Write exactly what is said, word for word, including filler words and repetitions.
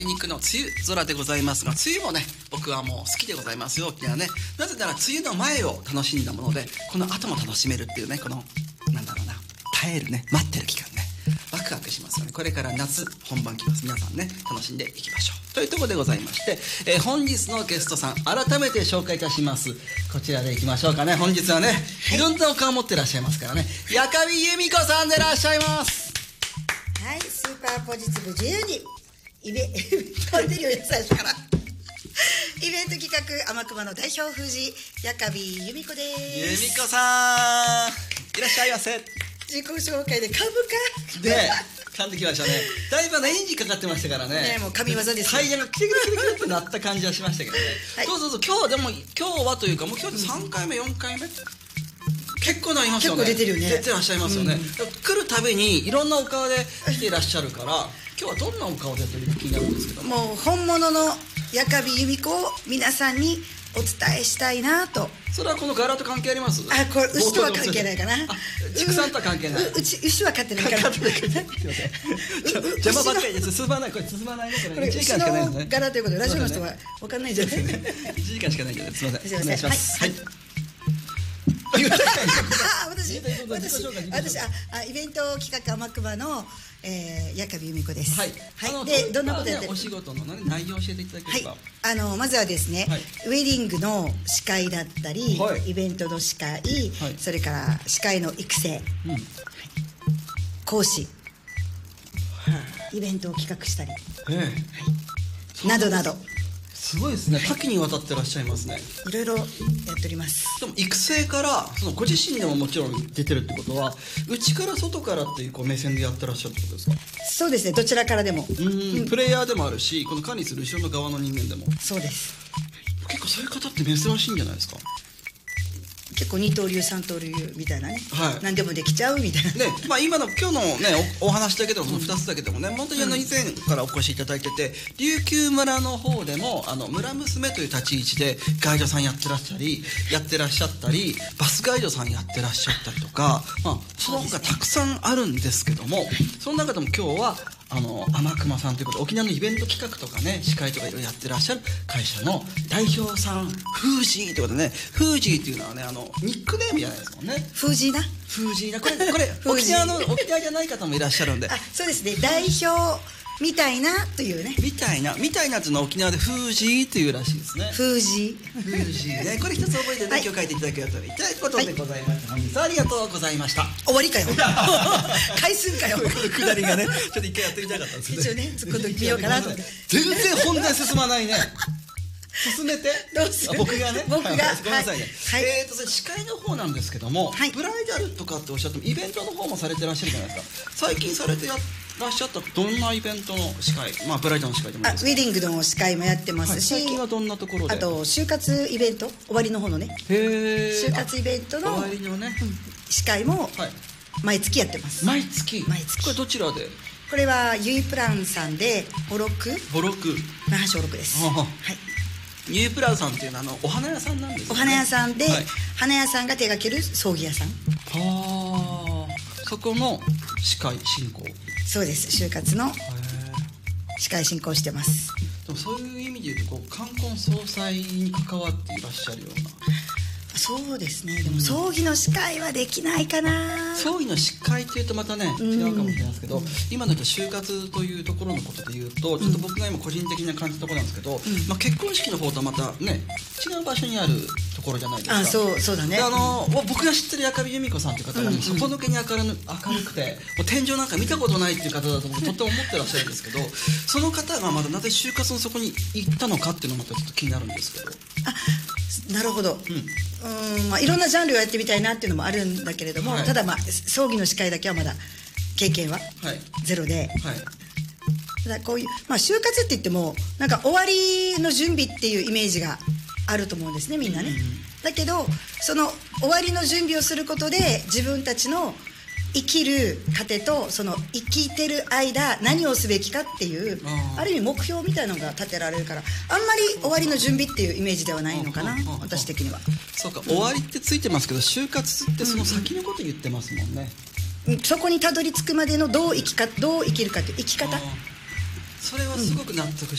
肉の梅雨空でございますが、梅雨もね僕はもう好きでございますよ。沖縄ね、なぜなら梅雨の前を楽しんだもので、この後も楽しめるっていうね、このなんだろうな、耐えるね、待ってる期間ね、ワクワクしますよね。これから夏本番来ます。皆さんね楽しんでいきましょうというところでございまして、えー、本日のゲストさん改めて紹介いたします。こちらでいきましょうかね。本日はね、いろんなお顔を持ってらっしゃいますからね、矢上由美子さんでいらっしゃいます。 はい、スーパーポジティブ自由にイベ飛んでるよね、最初からイベント企画天熊の代表封じ矢上由美子です。 由美子さんいらっしゃいませ。 自己紹介で噛むかで噛んできましたね。だいぶエンジンかかってましたからね。 ね、もう噛み技ですよ。 タイヤがキリキリキリキリってなった感じはしましたけどね、はい、そうそうそう。今日でも今日はというかもう今日でさんかいめよんかいめ結構なりますよね。 結構出てるよね。 出てらっしゃいますよね、うん、来るたびにいろんなお顔で来ていらっしゃるから今日はどんなお顔でという気になるんですけども、 もう本物の矢上由美子を皆さんにお伝えしたいなと。 それはこの柄と関係あります？ あ、これ牛とは関係ないかな。 畜産とは関係ない。 うち牛は飼ってないから。 すいません。邪魔ばっかりです。進まない、これ進まないね。これいちじかんしかないですね。 柄ということでラジオの人は分かんないじゃないですか。 いちじかんしかないけどすいません。 お願いします。はい。私私私ああイベント企画天熊の、えー、矢上由美子です。 はい。 はい。でどんなことやってる？ お仕事の内容を教えていただければ。 はい。あのまずはですね、はい、ウェディングの司会だったり、はい、イベントの司会、はい、それから司会の育成、うんはい、講師、はあ、イベントを企画したり、ええはい、などなど。 すごいですね。多岐にわたってらっしゃいますね。 いろいろやっております。 でも育成からそのご自身でももちろん出てるってことは、内から外からっていうこう目線でやってらっしゃるってことですか？ そうですね。どちらからでも。 うん、うん、プレイヤーでもあるし、この管理する後ろの側の人間でも。 そうです。 結構そういう方って珍しいんじゃないですか？ 結構二刀流三刀流みたいなね、はい、何でもできちゃうみたいな、 ねまあ、今の今日の、ね、お, お話だけでもそのふたつだけでもね、うん、本当にあの以前からお越しいただいてて、琉球村の方でもあの村娘という立ち位置でガイドさんやってらっしゃりやってらっしゃったり、バスガイドさんやってらっしゃったりとか、まあ、その他たくさんあるんですけども、その中でも今日はあの天熊さんということで、沖縄のイベント企画とかね司会とかいろいろやってらっしゃる会社の代表さん、フージーということでね、フージーっていうのはねあのニックネームじゃないですもんね。 フージーなフージーなこれこれ沖縄の沖縄じゃない方もいらっしゃるんで、 あそうですね、代表みたいなというね、 みたいなみたいなっていうのは沖縄でフージーというらしいですね。 フージーフージーね、これ一つ覚えてね、はい、今日書いていただけるといいということでございます、はい、本日はありがとうございました。 終わりかよ回数かよこのくだりがねちょっと一回やってみたかったんですね。 一応ね突っ込んでみようかなと思って全然本題進まないね進めてどうする？ 僕がね僕が、はい、 ごめんなさいね、はい、えーとそれ司会の方なんですけども、はい、ブライダルとかっておっしゃってもイベントの方もされてらっしゃるじゃないですか。最近されてやらっしゃったどんなイベントの司会、まあブライダルの司会でもいいですか？ あウェディングの司会もやってますし、 はい、最近はどんなところで？ あと就活イベント終わりの方のね、 へ就活イベントの終わりのね、 うん、司会も毎月やってます。 毎月毎月。 これどちらで？ これはゆいプランさんでボロクボロク那覇小ろくです。はい。 ゆいプランさんっていうのはあのお花屋さんなんですね。 お花屋さんで、はい、花屋さんが手掛ける葬儀屋さん。 はあ。そこの司会進行。 そうです。就活の司会進行してます。 でもそういう意味で言うとこう冠婚葬祭に関わっていらっしゃるような。 そうですね。でも葬儀の司会はできないかな。 葬儀の司会っていうとまたね違うかもしれないですけど、うん、今の就活というところのことで言うとちょっと僕が今個人的な感じのところなんですけど、うんまあ、結婚式の方とはまたね違う場所にあるところじゃないですか。 あ、そうそうだね。 あの僕が知ってる矢上由美子さんという方は外抜けに明る明るくてもう天井なんか見たことないっていう方だと僕とっても思ってらっしゃるんですけど、その方がまだなぜ就活のそこに行ったのかっていうのがまたちょっと気になるんですけど。 あ、なるほど。うんうん、まあ、いろんなジャンルをやってみたいなっていうのもあるんだけれども、はい、ただまあ葬儀の司会だけはまだ経験はゼロで、はいはい、ただこういう、まあ、就活って言ってもなんか終わりの準備っていうイメージがあると思うんですね、みんなね、うんうん、だけどその終わりの準備をすることで自分たちの生きる糧とその生きてる間何をすべきかっていう あ, ある意味目標みたいなのが立てられるからあんまり終わりの準備っていうイメージではないのかな、私的には。 そうか、終わりってついてますけど就活ってその先のこと言ってますもんね、 うんうん、そこにたどり着くまでのどう生きかどう生きるかっていう生き方それはすごく納得